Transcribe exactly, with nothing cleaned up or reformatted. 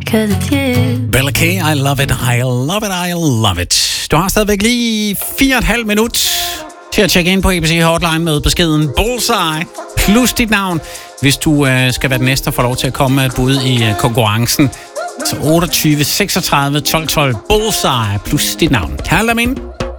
'cause it's you. Bella K, I love it, I love it, I love it. Du har stadigvæk lige fire og et halvt minut til at tjekke ind på A B C Hotline med beskeden Bullseye plus dit navn, hvis du øh, skal være den næste og få lov til at komme med et bud i øh, konkurrencen. Så otteogtyve seksogtredive tolv tolv Bullseye plus dit navn. Kald dem ind.